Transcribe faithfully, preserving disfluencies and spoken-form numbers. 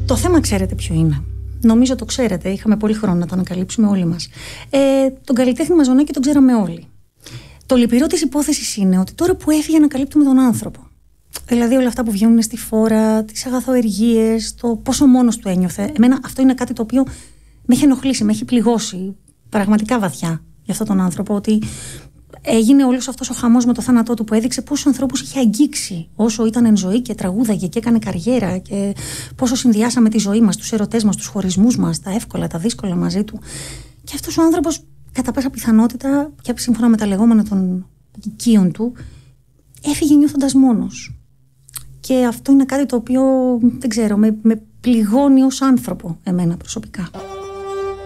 Το θέμα ξέρετε ποιο είναι. Νομίζω το ξέρετε. Είχαμε πολύ χρόνο να το ανακαλύψουμε όλοι μας. Ε, τον καλλιτέχνη Μαζονάκη τον ξέραμε όλοι. Το λυπηρό της υπόθεσης είναι ότι τώρα που έφυγε ανακαλύπτουμε τον άνθρωπο. Δηλαδή όλα αυτά που βγαίνουν στη φόρα, τις αγαθοεργίες, το πόσο μόνος του ένιωθε. Εμένα αυτό είναι κάτι το οποίο με έχει ενοχλήσει, με έχει πληγώσει πραγματικά βαθιά για αυτόν τον άνθρωπο. Ότι έγινε όλος αυτός ο χαμός με το θάνατό του που έδειξε πόσους ανθρώπους είχε αγγίξει όσο ήταν εν ζωή και τραγούδαγε και έκανε καριέρα και πόσο συνδυάσαμε τη ζωή μας, τους ερωτές μας, τους χωρισμούς μας, τα εύκολα, τα δύσκολα μαζί του. Και αυτός ο άνθρωπος, κατά πάσα πιθανότητα και σύμφωνα με τα λεγόμενα των οικείων του, έφυγε νιώθοντας μόνος. Και αυτό είναι κάτι το οποίο, δεν ξέρω, με, με πληγώνει ως άνθρωπο εμένα προσωπικά.